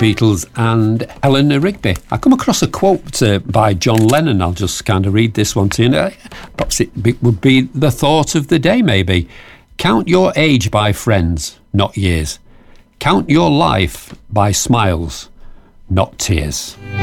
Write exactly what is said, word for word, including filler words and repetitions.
Beatles and Eleanor Rigby. I come across a quote uh, by John Lennon. I'll just kind of read this one to you. Uh, perhaps it be, would be the thought of the day, maybe. Count your age by friends, not years. Count your life by smiles, not tears.